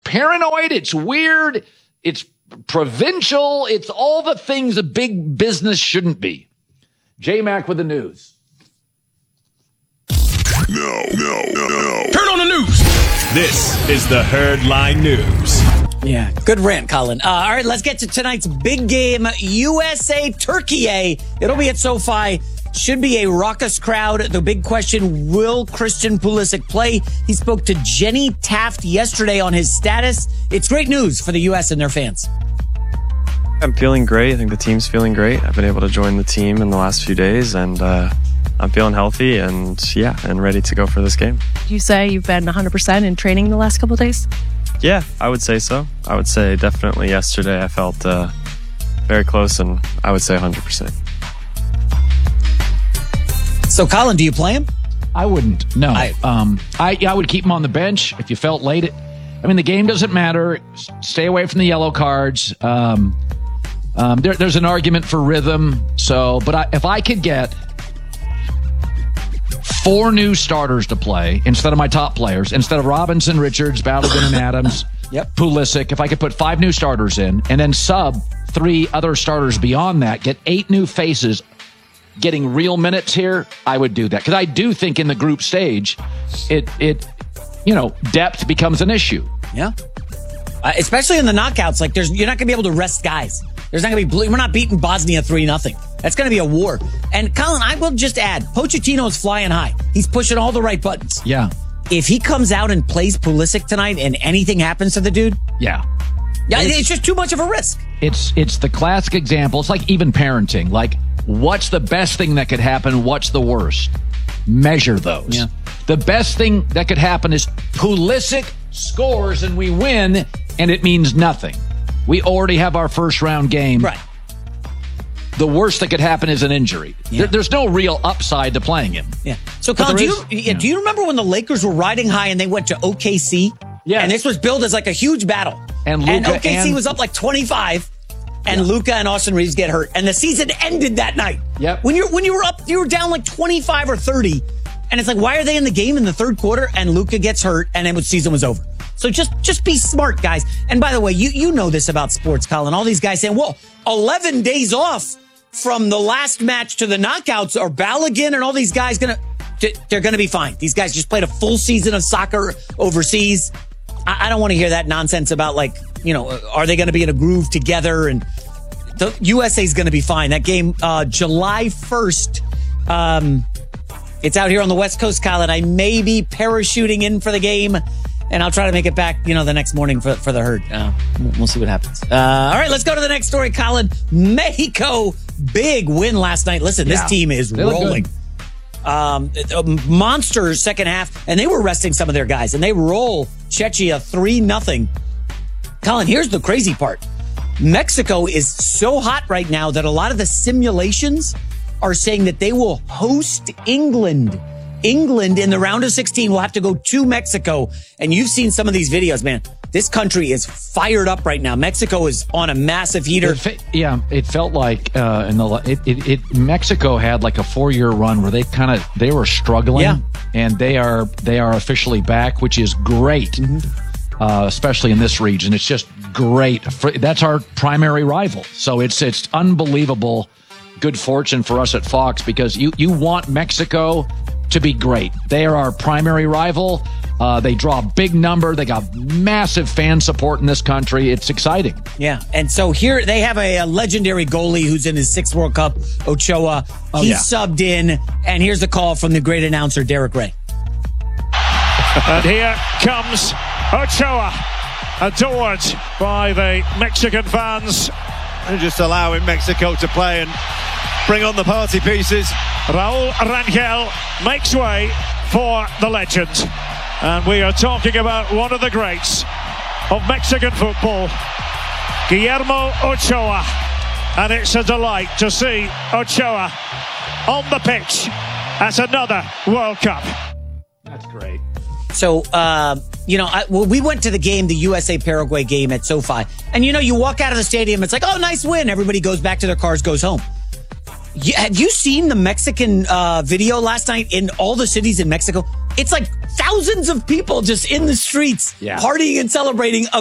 paranoid. It's weird. It's provincial. It's all the things a big business shouldn't be. J-Mac with the news. No. Turn on the news. This is the Herd Line News. Yeah, good rant, Colin. All right, let's get to tonight's big game, USA-Turkey. It'll be at SoFi. Should be a raucous crowd. The big question, will Christian Pulisic play? He spoke to Jenny Taft yesterday on his status. It's great news for the U.S. and their fans. I'm feeling great. I think the team's feeling great. I've been able to join the team in the last few days, and I'm feeling healthy and ready to go for this game. You say you've been 100% in training the last couple of days? Yeah, I would say so. I would say definitely yesterday I felt very close, and I would say 100%. So, Colin, do you play him? I wouldn't. No. I would keep him on the bench if you felt late. I mean, the game doesn't matter. Stay away from the yellow cards. There's an argument for rhythm. But if I could get 4 new starters to play instead of my top players, instead of Robinson, Richards, Balogun, and Adams, Pulisic, if I could put 5 new starters in and then sub 3 other starters beyond that, get 8 new faces getting real minutes here, I would do that. Because I do think in the group stage, depth becomes an issue. Yeah. Especially in the knockouts, you're not going to be able to rest guys. There's not going to be we're not beating Bosnia 3-0. That's going to be a war. And Colin, I will just add, Pochettino is flying high. He's pushing all the right buttons. Yeah. If he comes out and plays Pulisic tonight and anything happens to the dude, yeah, it's just too much of a risk. It's the classic example. It's like even parenting. Like, what's the best thing that could happen? What's the worst? Measure those. Yeah. The best thing that could happen is Pulisic scores and we win, and it means nothing. We already have our first round game. Right. The worst that could happen is an injury. Yeah. There's no real upside to playing him. Yeah. So, Colin, do you remember when the Lakers were riding high and they went to OKC? Yeah. And this was billed as like a huge battle. And OKC was up like 25. And Luka and Austin Reeves get hurt. And the season ended that night. Yep. When you were up, you were down like 25 or 30. And it's like, why are they in the game in the third quarter? And Luka gets hurt and then the season was over. So just be smart, guys. And by the way, you know this about sports, Colin. All these guys saying, well, 11 days off from the last match to the knockouts, are Balogun and all these guys they're going to be fine. These guys just played a full season of soccer overseas. I don't want to hear that nonsense about are they going to be in a groove together? And the USA is going to be fine. That game, July 1st, it's out here on the West Coast, Colin. I may be parachuting in for the game, and I'll try to make it back, the next morning for the Herd. We'll see what happens. All right, let's go to the next story, Colin. Mexico, big win last night. Listen, this team is rolling. A monster second half, and they were resting some of their guys, and they roll Czechia 3-0. Colin, here's the crazy part. Mexico is so hot right now that a lot of the simulations are saying that they will host England. England in the round of 16 will have to go to Mexico. And you've seen some of these videos, man. This country is fired up right now. Mexico is on a massive heater. It felt like Mexico had like a 4-year run where they were struggling, and they are officially back, which is great, especially in this region. It's just great. That's our primary rival, so it's unbelievable. Good fortune for us at Fox, because you want Mexico to be great. They are our primary rival. They draw a big number. They got massive fan support in this country. It's exciting. Yeah. And so here they have a legendary goalie who's in his 6th World Cup, Ochoa. He subbed in, and here's the call from the great announcer, Derek Ray. And here comes Ochoa, adored by the Mexican fans. They're just allowing Mexico to play and bring on the party pieces. Raul Rangel makes way for the legend. And we are talking about one of the greats of Mexican football, Guillermo Ochoa. And it's a delight to see Ochoa on the pitch at another World Cup. That's great. So, we went to the game, the USA-Paraguay game at SoFi. And, you walk out of the stadium, it's like, oh, nice win. Everybody goes back to their cars, goes home. Have you seen the Mexican video last night in all the cities in Mexico? It's like thousands of people just in the streets partying and celebrating